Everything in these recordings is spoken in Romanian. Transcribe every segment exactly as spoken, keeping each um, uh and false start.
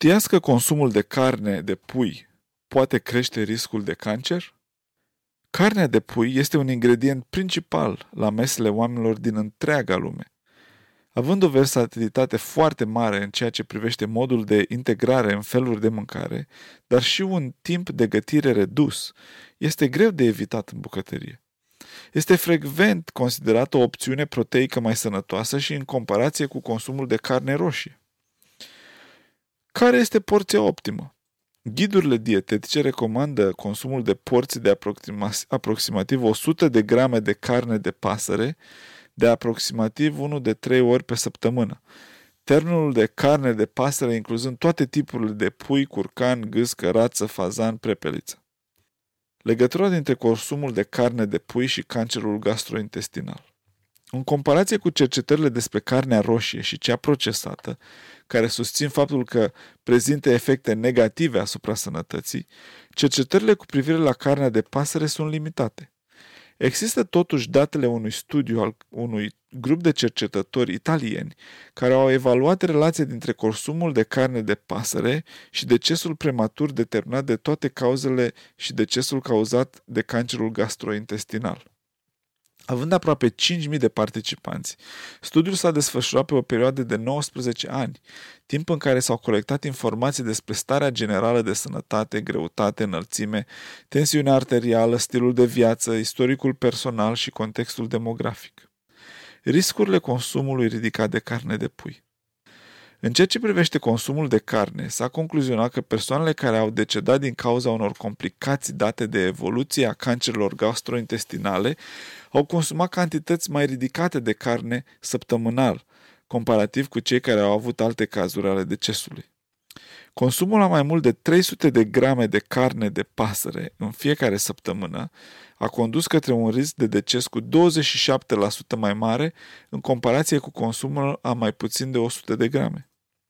Știați că consumul de carne de pui poate crește riscul de cancer? Carnea de pui este un ingredient principal la mesele oamenilor din întreaga lume. Având o versatilitate foarte mare în ceea ce privește modul de integrare în feluri de mâncare, dar și un timp de gătire redus, este greu de evitat în bucătărie. Este frecvent considerată o opțiune proteică mai sănătoasă și în comparație cu consumul de carne roșie. Care este porția optimă? Ghidurile dietetice recomandă consumul de porții de aproxima- aproximativ o sută de grame de carne de pasăre de aproximativ unu de trei ori pe săptămână. Termenul de carne de pasăre incluzând toate tipurile de pui, curcan, gâscă, rață, fazan, prepeliță. Legătura dintre consumul de carne de pui și cancerul gastrointestinal. În comparație cu cercetările despre carnea roșie și cea procesată, care susțin faptul că prezintă efecte negative asupra sănătății, cercetările cu privire la carnea de pasăre sunt limitate. Există totuși datele unui studiu al unui grup de cercetători italieni care au evaluat relația dintre consumul de carne de pasăre și decesul prematur determinat de toate cauzele și decesul cauzat de cancerul gastrointestinal. Având aproape cinci mii de participanți, studiul s-a desfășurat pe o perioadă de nouăsprezece ani, timp în care s-au colectat informații despre starea generală de sănătate, greutate, înălțime, tensiunea arterială, stilul de viață, istoricul personal și contextul demografic. Riscurile consumului ridicat de carne de pui. În ceea ce privește consumul de carne, s-a concluzionat că persoanele care au decedat din cauza unor complicații date de evoluția cancerelor gastrointestinale au consumat cantități mai ridicate de carne săptămânal, comparativ cu cei care au avut alte cazuri ale decesului. Consumul la mai mult de trei sute de grame de carne de pasăre în fiecare săptămână a condus către un risc de deces cu douăzeci și șapte la sută mai mare în comparație cu consumul a mai puțin de o sută de grame.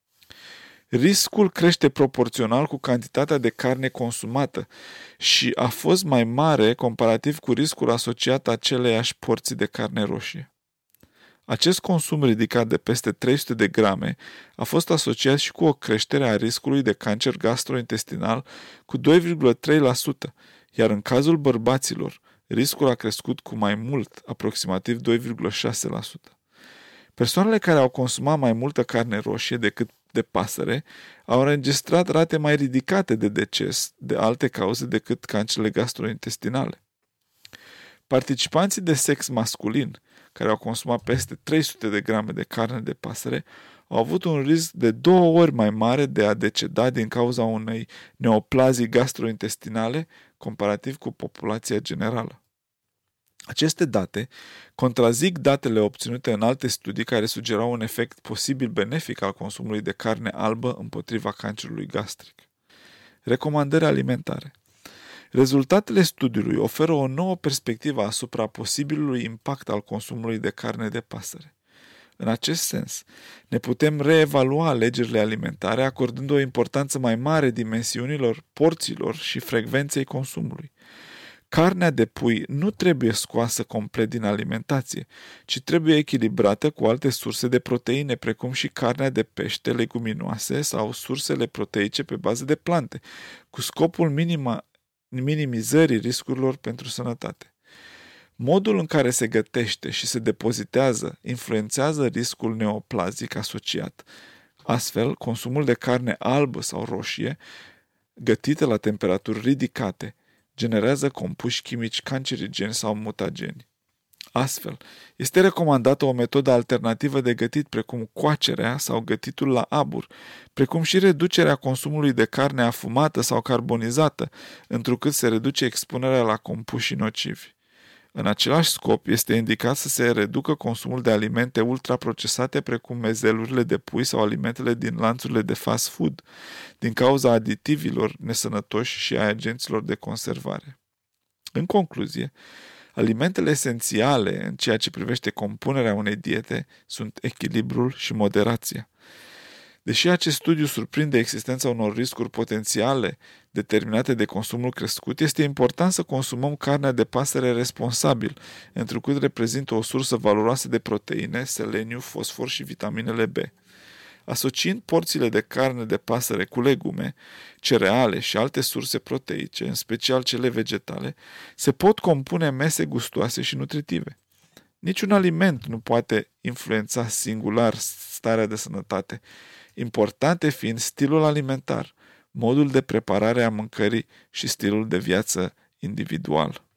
Riscul crește proporțional cu cantitatea de carne consumată și a fost mai mare comparativ cu riscul asociat aceleiași porții de carne roșie. Acest consum ridicat de peste trei sute de grame a fost asociat și cu o creștere a riscului de cancer gastrointestinal cu doi virgulă trei la sută, iar în cazul bărbaților, riscul a crescut cu mai mult, aproximativ doi virgulă șase la sută. Persoanele care au consumat mai multă carne roșie decât de pasăre au înregistrat rate mai ridicate de deces de alte cauze decât cancerele gastrointestinale. Participanții de sex masculin, care au consumat peste trei sute de grame de carne de pasăre, au avut un risc de două ori mai mare de a deceda din cauza unei neoplazii gastrointestinale comparativ cu populația generală. Aceste date contrazic datele obținute în alte studii care sugerau un efect posibil benefic al consumului de carne albă împotriva cancerului gastric. Recomandări alimentare. Rezultatele studiului oferă o nouă perspectivă asupra posibilului impact al consumului de carne de pasăre. În acest sens, ne putem reevalua alegerile alimentare acordând o importanță mai mare dimensiunilor, porțiilor și frecvenței consumului. Carnea de pui nu trebuie scoasă complet din alimentație, ci trebuie echilibrată cu alte surse de proteine, precum și carnea de pește, leguminoase sau sursele proteice pe bază de plante, cu scopul minima, minimizării riscurilor pentru sănătate. Modul în care se gătește și se depozitează influențează riscul neoplazic asociat. Astfel, consumul de carne albă sau roșie, gătită la temperaturi ridicate, generează compuși chimici cancerigeni sau mutageni. Astfel, este recomandată o metodă alternativă de gătit precum coacerea sau gătitul la abur, precum și reducerea consumului de carne afumată sau carbonizată, întrucât se reduce expunerea la compuși nocivi. În același scop, este indicat să se reducă consumul de alimente ultraprocesate precum mezelurile de pui sau alimentele din lanțurile de fast food, din cauza aditivilor nesănătoși și a agenților de conservare. În concluzie, alimentele esențiale în ceea ce privește compunerea unei diete sunt echilibrul și moderația. Deși acest studiu surprinde existența unor riscuri potențiale determinate de consumul crescut, este important să consumăm carnea de pasăre responsabil, întrucât reprezintă o sursă valoroasă de proteine, seleniu, fosfor și vitaminele B. Asociind porțiile de carne de pasăre cu legume, cereale și alte surse proteice, în special cele vegetale, se pot compune mese gustoase și nutritive. Niciun aliment nu poate influența singular starea de sănătate, importante fiind stilul alimentar, modul de preparare a mâncării și stilul de viață individual.